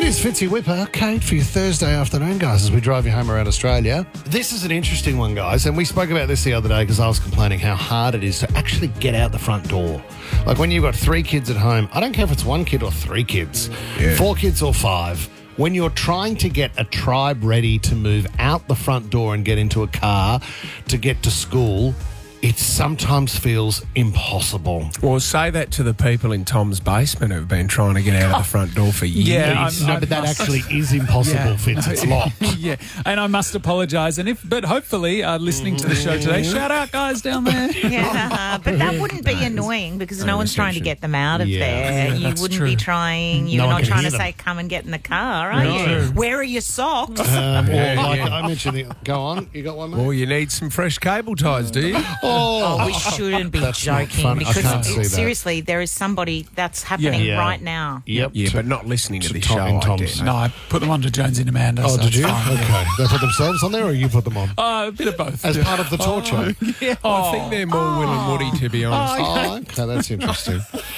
is Fitzy Whipper, Kate, for your Thursday afternoon, guys, as we drive you home around Australia. This is an interesting one, guys, and we spoke about this the other day because I was complaining how hard it is to actually get out the front door. Like when you've got 3 kids at home, I don't care if it's 1 kid or 3 kids, 4 kids or 5, when you're trying to get a tribe ready to move out the front door and get into a car to get to school, it sometimes feels impossible. Well, say that to the people in Tom's basement who've been trying to get out of the front door for years. Yeah, But that actually is impossible, Fitz. It's locked. Yeah, and I must apologise. But hopefully, listening to the show today, shout out guys down there. Yeah, but that wouldn't be annoying because no one's trying to get them out of there. You wouldn't be trying. You're not trying to say, "Come and get in the car," are you? Where are your socks? Or like I mentioned, go on. You got one, mate? Well, you need some fresh cable ties, do you? Oh, we shouldn't be That's not joking fun. I can't see that. because seriously, there is somebody that's happening Yeah. right now. Yep. Yeah, but not listening to this Tom show. and I Tom's. dare. No, I put them on to Jonesy and Amanda. Oh, so did it's you? fine. Okay. They put themselves on there or you put them on? A bit of both. As part of the torture? I think they're more Will and Woody, to be honest. Oh, okay, that's interesting.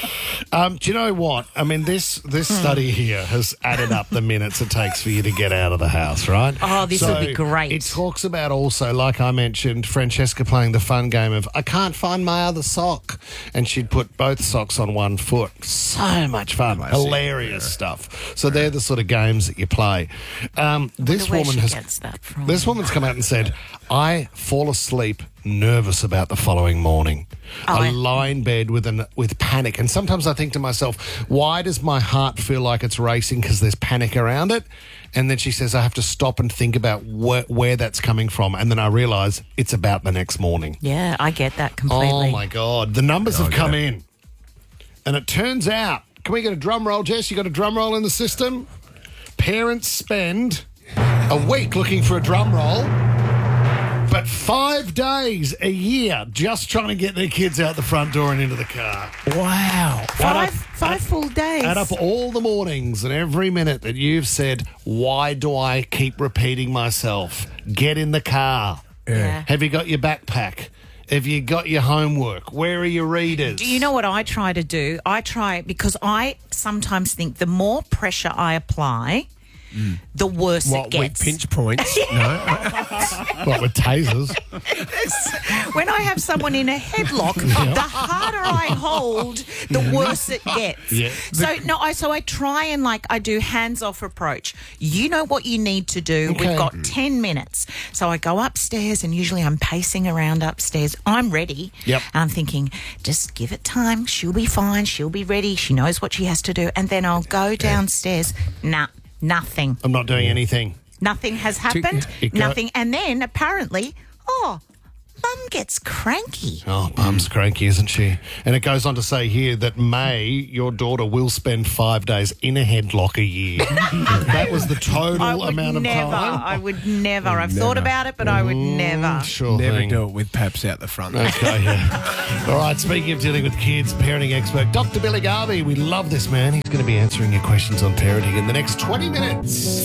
Do you know what? I mean, this study here has added up the minutes it takes for you to get out of the house, right? Oh, this would be great. It talks about also, like I mentioned, Francesca playing the fun game of, I can't find my other sock. And she'd put both socks on one foot. So much fun. Hilarious stuff. So they're the sort of games that you play. This where woman she has... gets that from. This woman's come out and said, I fall asleep nervous about the following morning. I lie in bed with panic. And sometimes I think to myself, why does my heart feel like it's racing because there's panic around it? And then she says, I have to stop and think about where that's coming from. And then I realise it's about the next morning. Yeah, I get that completely. Oh, my God. The numbers have come in. And it turns out, can we get a drum roll, Jess? You got a drum roll in the system? Parents spend a week looking for a drum roll, but 5 days a year just trying to get their kids out the front door and into the car. Wow. Five full days. Add up all the mornings and every minute that you've said, why do I keep repeating myself? Get in the car. Yeah. Have you got your backpack? Have you got your homework? Where are your readers? Do you know what I try to do? Because I sometimes think the more pressure I apply, the worse it gets. With pinch points? No. What, with tasers? When I have someone in a headlock, the harder I hold, the worse it gets. Yeah. So I try and I do hands-off approach. You know what you need to do. Okay. We've got 10 minutes. So I go upstairs and usually I'm pacing around upstairs. I'm ready. Yep. I'm thinking, just give it time. She'll be fine. She'll be ready. She knows what she has to do. And then I'll go downstairs. Nothing. I'm not doing anything. Nothing has happened. Nothing. And then apparently, Mum gets cranky. Oh, Mum's cranky, isn't she? And it goes on to say here that May, your daughter, will spend 5 days in a headlock a year. That was the total amount of time. I would never. I've thought about it, but I would never. Sure Never thing. do it with Paps out the front. Okay, yeah. All right, speaking of dealing with kids, parenting expert Dr. Billy Garvey. We love this man. He's going to be answering your questions on parenting in the next 20 minutes.